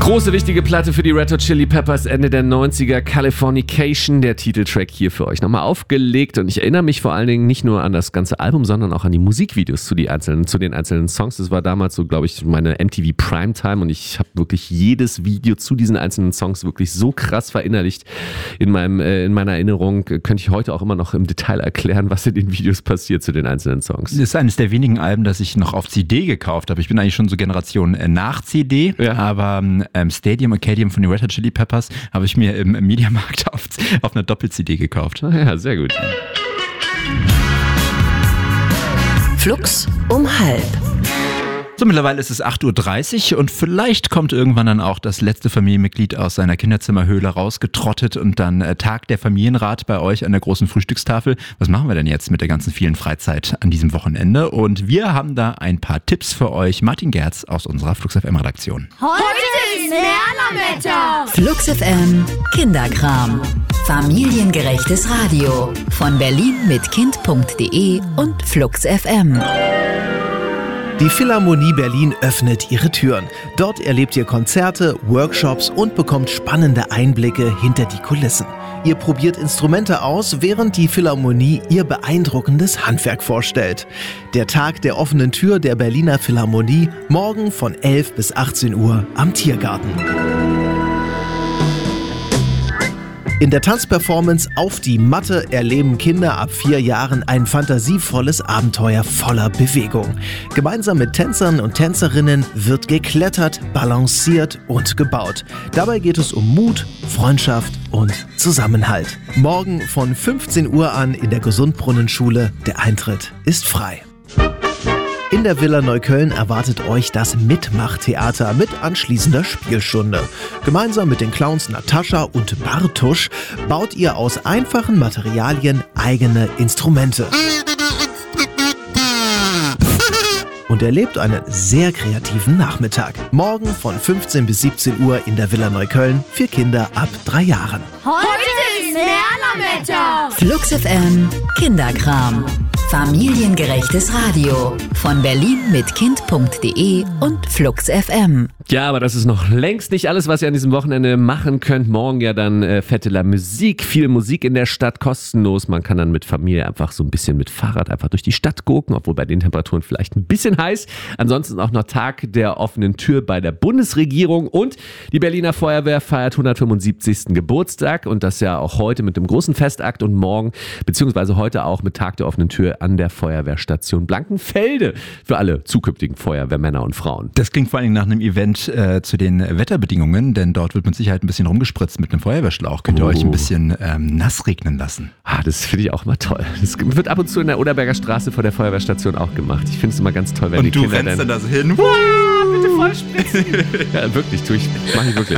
Große, wichtige Platte für die Red Hot Chili Peppers, Ende der 90er, Californication, der Titeltrack hier für euch nochmal aufgelegt. Und ich erinnere mich vor allen Dingen nicht nur an das ganze Album, sondern auch an die Musikvideos zu den einzelnen Songs. Das war damals so, glaube ich, meine MTV Primetime und ich habe wirklich jedes Video zu diesen einzelnen Songs wirklich so krass verinnerlicht in meiner Erinnerung. Könnte ich heute auch immer noch im Detail erklären, was in den Videos passiert zu den einzelnen Songs. Das ist eines der wenigen Alben, das ich noch auf CD gekauft habe. Ich bin eigentlich schon so Generation nach CD, aber Stadium Arcadium von den Red Hot Chili Peppers habe ich mir im Mediamarkt auf einer Doppel-CD gekauft. Ja, sehr gut. Flux um 12:30. So, mittlerweile ist es 8:30 Uhr und vielleicht kommt irgendwann dann auch das letzte Familienmitglied aus seiner Kinderzimmerhöhle rausgetrottet und dann tagt der Familienrat bei euch an der großen Frühstückstafel. Was machen wir denn jetzt mit der ganzen vielen Freizeit an diesem Wochenende? Und wir haben da ein paar Tipps für euch. Martin Gerz aus unserer Flux FM Redaktion. Heute ist Lernerwetter. Flux FM Kinderkram. Familiengerechtes Radio. Von Berlin mit Kind.de und Flux FM. Die Philharmonie Berlin öffnet ihre Türen. Dort erlebt ihr Konzerte, Workshops und bekommt spannende Einblicke hinter die Kulissen. Ihr probiert Instrumente aus, während die Philharmonie ihr beeindruckendes Handwerk vorstellt. Der Tag der offenen Tür der Berliner Philharmonie, morgen von 11 bis 18 Uhr am Tiergarten. In der Tanzperformance Auf die Matte erleben Kinder ab 4 Jahren ein fantasievolles Abenteuer voller Bewegung. Gemeinsam mit Tänzern und Tänzerinnen wird geklettert, balanciert und gebaut. Dabei geht es um Mut, Freundschaft und Zusammenhalt. Morgen von 15 Uhr an in der Gesundbrunnenschule. Der Eintritt ist frei. In der Villa Neukölln erwartet euch das Mitmachtheater mit anschließender Spielstunde. Gemeinsam mit den Clowns Natascha und Bartusch baut ihr aus einfachen Materialien eigene Instrumente. Und erlebt einen sehr kreativen Nachmittag. Morgen von 15 bis 17 Uhr in der Villa Neukölln für Kinder ab 3 Jahren. Heute ist Lernerwetter. Flux FM Kinderkram. Familiengerechtes Radio. Von Berlin mit Kind.de und Flux FM. Ja, aber das ist noch längst nicht alles, was ihr an diesem Wochenende machen könnt. Morgen ja dann Fête de la Musique. Viel Musik in der Stadt, kostenlos. Man kann dann mit Familie einfach so ein bisschen mit Fahrrad einfach durch die Stadt gucken, obwohl bei den Temperaturen vielleicht ein bisschen heiß. Ansonsten auch noch Tag der offenen Tür bei der Bundesregierung. Und die Berliner Feuerwehr feiert 175. Geburtstag. Und das ja auch heute mit dem großen Festakt und morgen, beziehungsweise heute auch mit Tag der offenen Tür an der Feuerwehrstation Blankenfelde für alle zukünftigen Feuerwehrmänner und Frauen. Das klingt vor allem nach einem Event zu den Wetterbedingungen, denn dort wird mit Sicherheit ein bisschen rumgespritzt mit einem Feuerwehrschlauch. Könnt ihr euch ein bisschen nass regnen lassen. Das finde ich auch mal toll. Das wird ab und zu in der Oderberger Straße vor der Feuerwehrstation auch gemacht. Ich finde es immer ganz toll, wenn und die Kinder rennst dann da so hin. Bitte voll spritzen. Ja, wirklich, mach ich wirklich.